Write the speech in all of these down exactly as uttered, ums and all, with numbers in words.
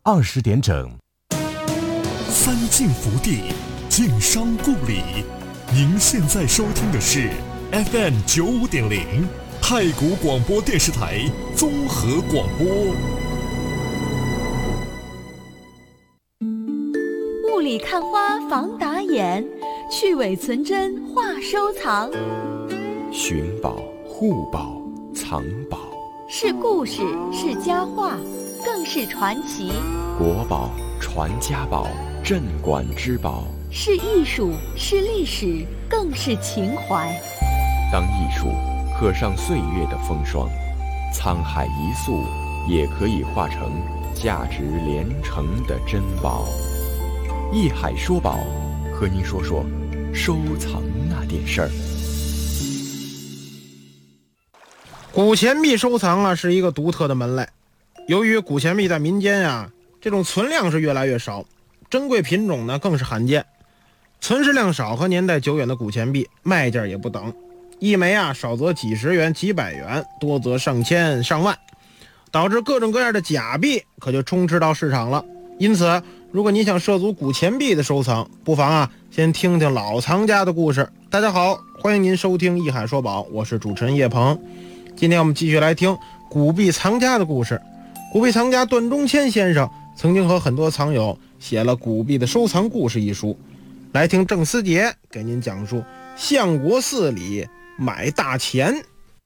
二十点整。 三晋福地，晋商故里。您现在收听的是 F M 九五点零太谷广播电视台综合广播。 雾里看花防打眼，去伪存真话收藏。 寻宝、护宝、藏宝， 是故事，是佳话，更是传奇。 国宝、传家宝，镇馆之宝， 是艺术，是历史，更是情怀。 当艺术刻上岁月的风霜，沧海一粟也可以化成价值连城的珍宝。艺海说宝，和您说说收藏那点事儿。 古钱币收藏啊，是一个独特的门类。由于古钱币在民间啊，这种存量是越来越少，珍贵品种呢更是罕见。存世量少和年代久远的古钱币卖价也不等，一枚啊少则几十元、几百元，多则上千、上万，导致各种各样的假币可就充斥到市场了。因此，如果你想涉足古钱币的收藏，不妨啊先听听老藏家的故事。大家好，欢迎您收听《艺海说宝》，我是主持人叶鹏。今天我们继续来听古币藏家的故事。古币藏家段中谦先生曾经和很多藏友写了《古币的收藏故事》一书，来听郑思杰给您讲述相国寺里买大钱。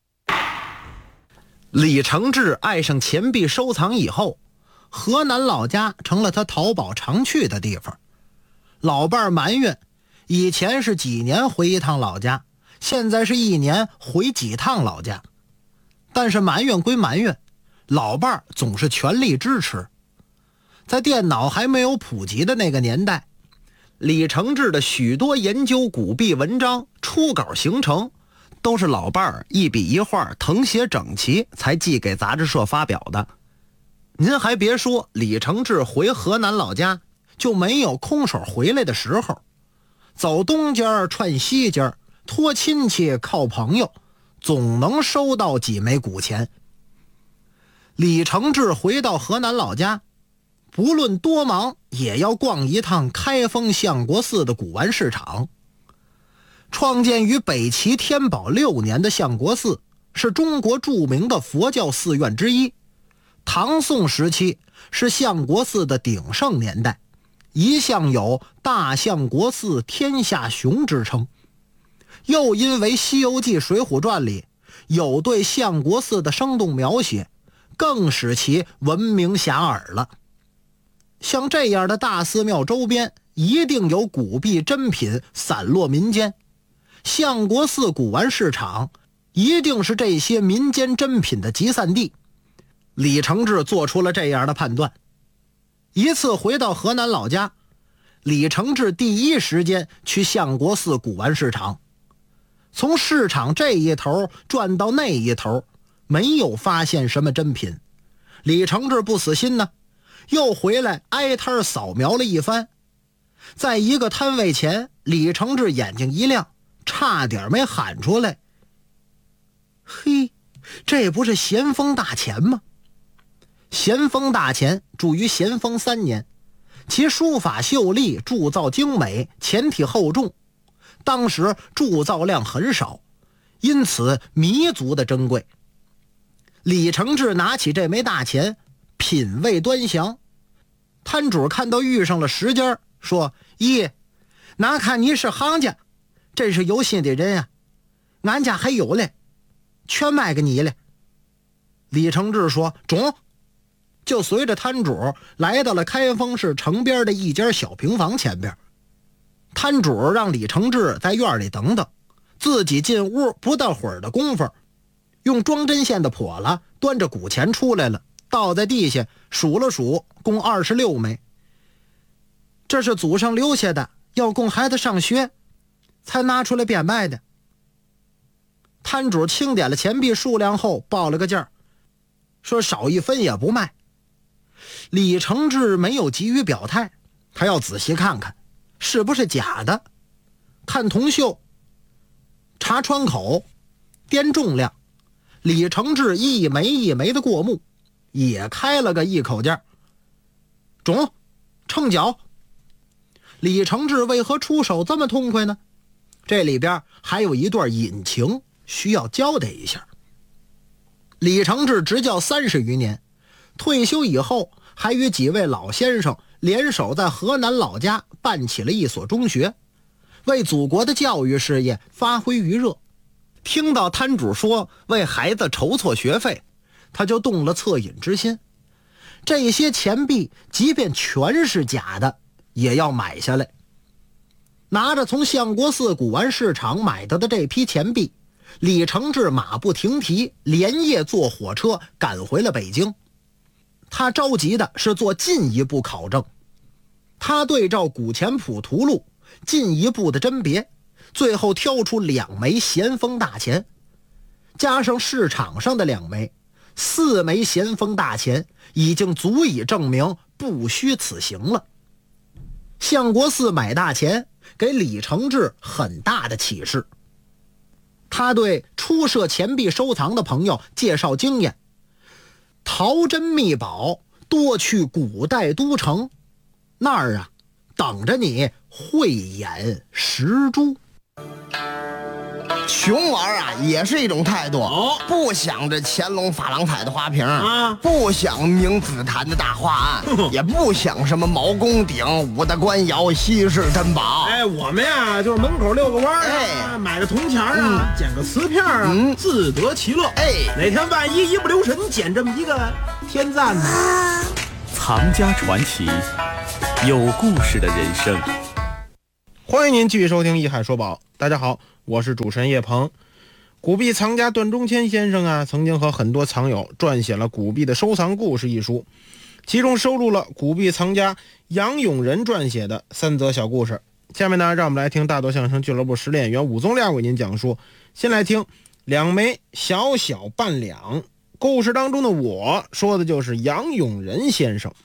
李承志爱上钱币收藏以后，河南老家成了他淘宝常去的地方。老伴儿埋怨，以前是几年回一趟老家，现在是一年回几趟老家。但是埋怨归埋怨，老伴儿总是全力支持。在电脑还没有普及的那个年代，李承志的许多研究古币文章初稿形成，都是老伴儿一笔一画誊写整齐才寄给杂志社发表的。您还别说，李承志回河南老家就没有空手回来的时候，走东家串西家，托亲戚靠朋友，总能收到几枚古钱。李承志回到河南老家，不论多忙也要逛一趟开封相国寺的古玩市场。创建于北齐天宝六年的相国寺是中国著名的佛教寺院之一，唐宋时期是相国寺的鼎盛年代，一向有大相国寺天下雄之称。又因为《西游记》《水浒传》里有对相国寺的生动描写，更使其闻名遐迩了。像这样的大寺庙周边一定有古币珍品散落民间，相国寺古玩市场一定是这些民间珍品的集散地。李承志做出了这样的判断。一次回到河南老家，李承志第一时间去相国寺古玩市场，从市场这一头转到那一头，没有发现什么珍品。李承志不死心呢，又回来挨摊扫描了一番。在一个摊位前，李承志眼睛一亮，差点没喊出来：嘿，这不是咸丰大钱吗？咸丰大钱铸于咸丰三年，其书法秀丽，铸造精美，钱体厚重，当时铸造量很少，因此弥足的珍贵。李承志拿起这枚大钱，品味端详。摊主看到遇上了时间，说：咦，那看你是行家，真是有心的人啊，俺家还有嘞，全卖给你了。李承志说：中。就随着摊主来到了开封市城边的一家小平房前边。摊主让李承志在院里等等，自己进屋不大会儿的功夫，用装针线的笸箩端着古钱出来了，倒在地下数了数，共二十六枚。这是祖上留下的，要供孩子上学才拿出来变卖的。摊主清点了钱币数量后报了个价，说少一分也不卖。李承志没有急于表态，他要仔细看看是不是假的，看铜锈，查穿口，掂重量。李承志一枚一枚的过目，也开了个一口价。 中，称脚。李承志为何出手这么痛快呢？这里边还有一段隐情需要交代一下。李承志执教三十余年，退休以后还与几位老先生联手在河南老家办起了一所中学，为祖国的教育事业发挥余热。听到摊主说为孩子筹措学费，他就动了恻隐之心。这些钱币即便全是假的，也要买下来。拿着从相国寺古玩市场买到的这批钱币，李承志马不停蹄，连夜坐火车赶回了北京。他着急的是做进一步考证，他对照古钱谱图录进一步的甄别，最后挑出两枚咸丰大钱，加上市场上的两枚，四枚咸丰大钱已经足以证明不虚此行了。相国寺买大钱给李承志很大的启示。他对初涉钱币收藏的朋友介绍经验：淘珍秘宝多去古代都城，那儿啊等着你慧眼识珠。 穷玩啊也是一种态度， 哦， 不想着乾隆珐琅彩的花瓶啊， 不想明紫檀的大画案，也不想什么毛公鼎、五大官窑、稀世珍宝。 哎，我们呀就是门口遛个弯儿啊， 哎买个铜钱啊，捡个瓷片啊， 嗯自得其乐。 哎， 哪天万一一不留神捡这么一个天赞呢？ 藏家传奇，有故事的人生。 欢迎您继续收听《一海说宝》。大家好，我是主持人叶鹏。古币藏家段中谦先生啊，曾经和很多藏友撰写了《古币的收藏故事》一书，其中收录了古币藏家杨永仁撰写的三则小故事。下面呢，让我们来听大多相声俱乐部实力演员武宗亮为您讲述。先来听两枚小小半两。故事当中的我说的就是杨永仁先生。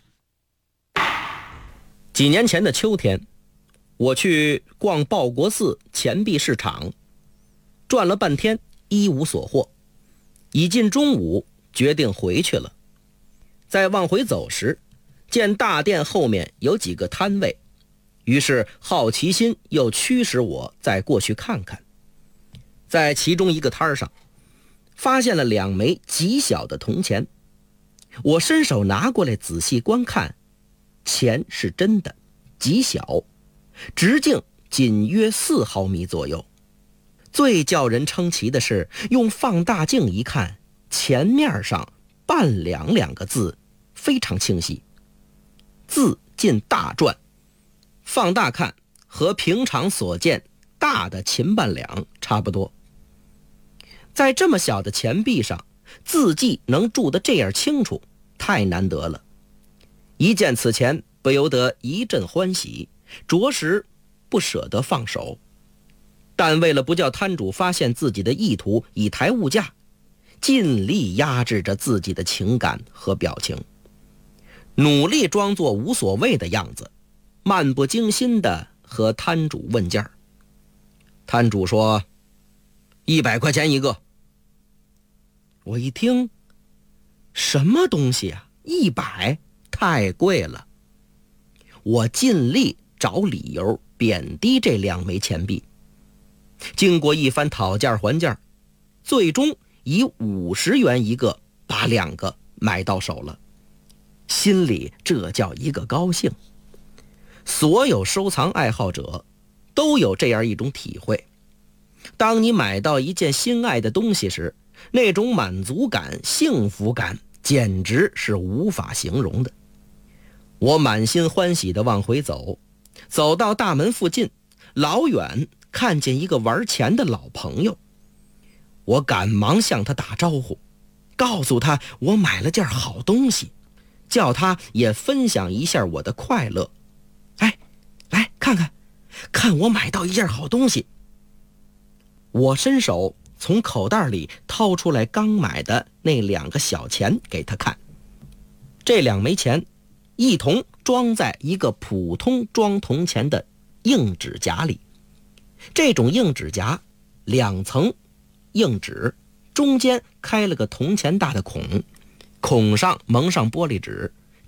几年前的秋天，我去逛报国寺钱币市场，转了半天一无所获，已近中午，决定回去了。在往回走时，见大殿后面有几个摊位，于是好奇心又驱使我再过去看看。在其中一个摊上，发现了两枚极小的铜钱，我伸手拿过来仔细观看，钱是真的，极小，直径仅约四毫米左右。最叫人称奇的是，用放大镜一看，钱面上半两两个字非常清晰，字近大篆，放大看和平常所见大的秦半两差不多。在这么小的钱币上，字迹能注得这样清楚，太难得了。一见此钱，不由得一阵欢喜，着实不舍得放手。但为了不叫摊主发现自己的意图，以抬物价，尽力压制着自己的情感和表情，努力装作无所谓的样子，漫不经心地和摊主问价。摊主说一百块钱一个。我一听，什么东西啊，一百太贵了。我尽力找理由贬低这两枚钱币，经过一番讨价还价，最终以五十元一个把两个买到手了，心里这叫一个高兴。所有收藏爱好者都有这样一种体会，当你买到一件心爱的东西时，那种满足感、幸福感简直是无法形容的。我满心欢喜地往回走，走到大门附近，老远看见一个玩钱的老朋友，我赶忙向他打招呼，告诉他我买了件好东西，叫他也分享一下我的快乐。哎，来看看，看我买到一件好东西。我伸手从口袋里掏出来刚买的那两个小钱给他看，这两枚钱一同装在一个普通装铜钱的硬纸夹里。这种硬纸夹两层硬纸，中间开了个铜钱大的孔，孔上蒙上玻璃纸，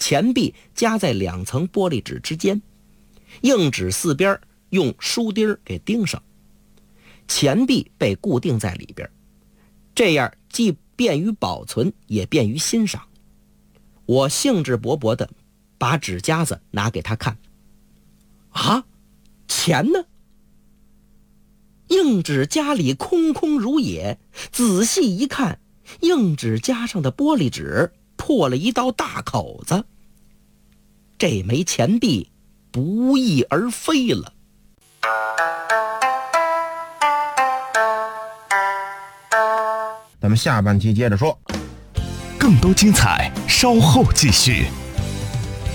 钱币夹在两层玻璃纸之间，硬纸四边用书钉给钉上，钱币被固定在里边，这样既便于保存也便于欣赏。我兴致勃勃地把纸夹子拿给他看。啊，钱呢？硬纸夹里空空如也，仔细一看，硬纸夹上的玻璃纸破了一道大口子，这枚钱币不翼而飞了。 咱们下半期接着说， 更多精彩稍后继续。